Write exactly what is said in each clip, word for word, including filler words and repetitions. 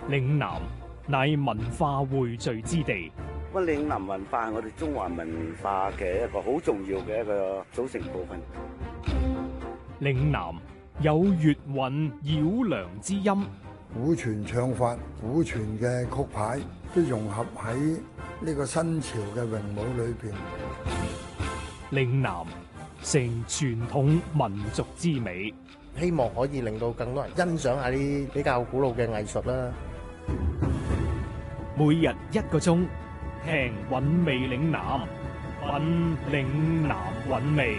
嶺南乃文化匯聚之地。 咁嶺南文化係我哋中華文化嘅一個好重要嘅一個組成部分。 嶺南有粵韻繞梁之音， 古傳唱法、古傳嘅曲牌都融合喺呢個新潮嘅詠舞裏邊。 嶺南成傳統民族之美， 希望可以令到更多人欣賞下啲比較古老嘅藝術啦。 每日一個鐘，聽韻味嶺南，品嶺南韻味。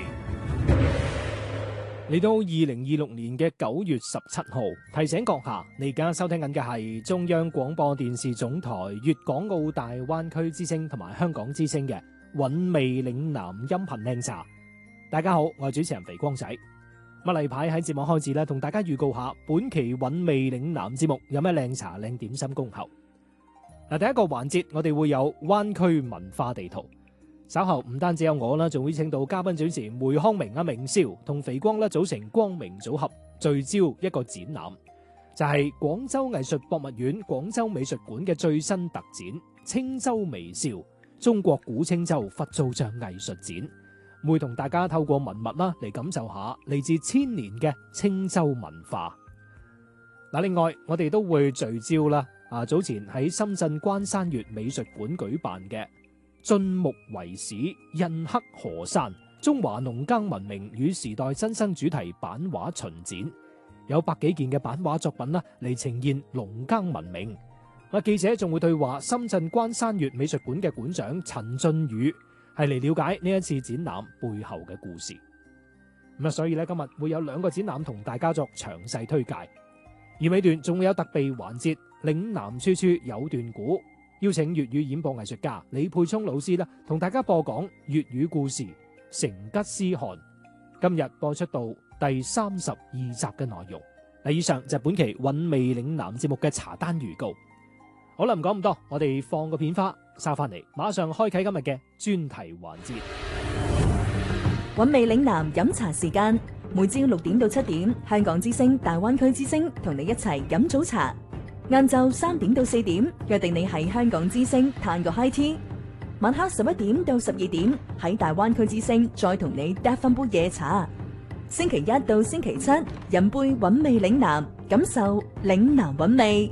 嚟到二零二六年嘅九月十七號，提醒閣下，你而家收聽緊嘅係中央廣播電視總台粵港澳大灣區之聲同埋香港之聲嘅韻味嶺南音頻靚茶。大家好，我係主持人肥光仔。咁例牌喺節目開始咧，同大家預告下本期韻味嶺南節目有咩靚茶靚點心恭候。嗱，第一個環節我哋會有灣區文化地圖。稍後唔單止有我啦，仲會請到嘉賓主持梅康明、阿明少同肥光咧組成光明組合，聚焦一個展覽，就係廣州藝術博物院廣州美術館嘅最新特展——青州微笑中國古青州佛造像藝術展，會同大家透過文物啦嚟感受下嚟自千年嘅青州文化。嗱，另外我哋都會聚焦啦，啊，早前喺深圳關山月美術館舉辦嘅晉木遺址印刻河山中華農耕文明與時代新生主題版畫巡展，有百幾件嘅版畫作品啦嚟呈現農耕文明。啊，記者仲會對話深圳關山月美術館嘅館長陳俊宇，係嚟了解呢一次展覽背後嘅故事。咁啊，所以咧今日會有兩個展覽同大家作詳細推介，而尾段仲會有特備環節，嶺南處處有段古。邀請粵語演播藝術家李沛聰老師啦，同大家播講粵語故事《成吉思汗》。今日播出到第三十二集嘅內容。嗱，以上就係本期韻味嶺南節目嘅茶單預告。好啦，唔講咁多，我哋放個片花，收翻嚟，馬上開啟今日嘅專題環節。 韻味嶺南飲茶時間，每朝六點到七點，香港之聲、大灣區之聲同你一齊飲早茶。晏晝三點到四點，約定你喺香港之聲嘆個 high tea。晚黑十一點到十二點，喺大灣區之聲再同你嗒翻杯夜茶。星期一到星期七，飲杯韻味嶺南，感受嶺南韻味。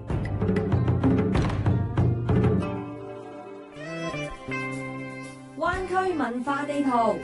灣區文化地圖。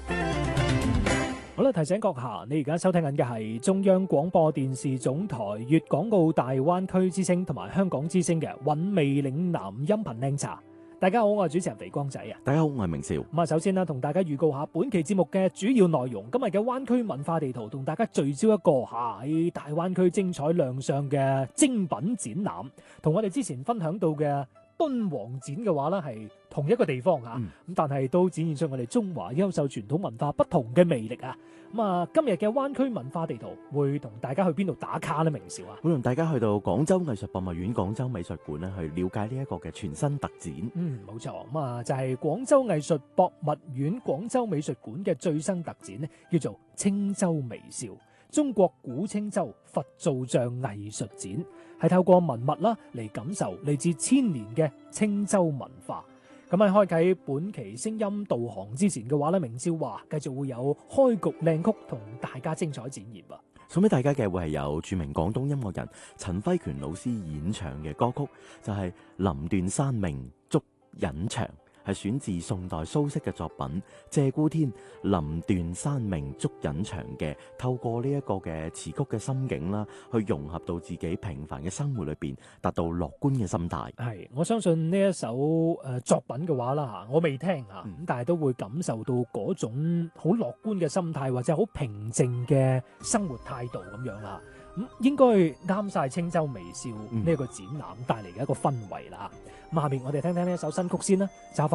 好啦，提醒閣下，你而家收聽緊嘅係中央廣播電視總台粵港澳大灣區之聲同埋香港之聲嘅韻味嶺南音頻靚茶。大家好，我係主持人肥光仔啊。 大家好，我係明少。 咁啊，首先啦，同大家預告下本期節目嘅主要內容。今日嘅灣區文化地圖同大家聚焦一個喺大灣區精彩亮相嘅精品展覽，同我哋之前分享到嘅敦煌展嘅話咧，係同一個地方啊，咁、嗯、但係都展現出我哋中華優秀傳統文化不同嘅魅力啊！咁啊，今日嘅灣區文化地圖會同大家去邊度打卡呢？明少啊， 會同大家去到廣州藝術博物院廣州美術館咧，去了解呢一個嘅全新特展。 嗯，冇錯，咁啊就係廣州藝術博物院廣州美術館嘅最新特展呢，叫做青州微笑中國古青州佛造像藝術展，係透過文物啦嚟感受嚟自千年嘅青州文化。咁喺開啟本期聲音導航之前嘅話咧，明少話繼續會有開局靚曲同大家精彩展現啊！ 送俾大家嘅會係由著名廣東音樂人陳輝權老師演唱嘅歌曲，就係、是《林斷山明燭隱牆》。係選自宋代蘇軾嘅作品《鷓鴣天》，林斷山明燭隱牆嘅，透過呢一個嘅詞曲嘅心境啦，去融合到自己平凡嘅生活裏邊，達到樂觀嘅心態。 係，我相信呢一首誒作品嘅話啦吓，我未聽吓，咁、嗯、但係都會感受到嗰種好樂觀嘅心態，或者好平靜嘅生活態度咁樣啦。咁應該啱晒青州微笑呢一個展覽帶嚟嘅一個氛圍啦。咁、嗯、下面我哋聽聽呢一首新曲先啦。